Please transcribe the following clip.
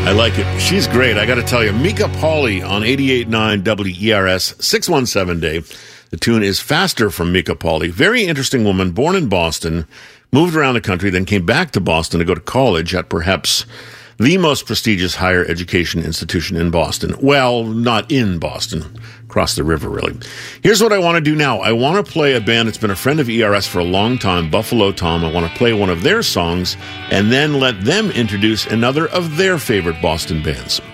I like it. She's great. I got to tell you, Mika Pauly on 88.9 WERS, 617 Day. The tune is Faster from Mika Pauly. Very interesting woman, born in Boston, moved around the country, then came back to Boston to go to college at perhaps the most prestigious higher education institution in Boston. Well, not in Boston. Across the river, really. Here's what I want to do now. I want to play a band that's been a friend of ERS for a long time, Buffalo Tom. I want to play one of their songs and then let them introduce another of their favorite Boston bands.